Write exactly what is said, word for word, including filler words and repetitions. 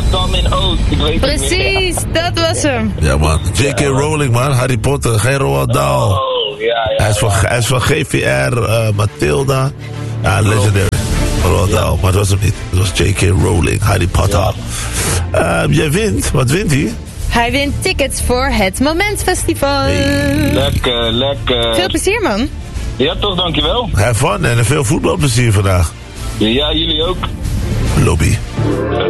Come in Oud. Ik weet het niet Precies, dat was hem. Ja, man. J K. Rowling, man. Harry Potter. Geen Roald Dahl. Oh, ja, ja. Hij is van, hij is van G V R, uh, Matilda. Ja, legendary. Roald Dahl, maar dat was hem niet. Dat was J K. Rowling, Harry Potter. Ja. Uh, jij wint. Wat wint hij? Hij wint tickets voor het Moment Festival. Hey. Lekker, lekker. Veel plezier, man. Ja, toch, dankjewel. Have fun en veel voetbalplezier vandaag. Ja, jullie ook. Lobby.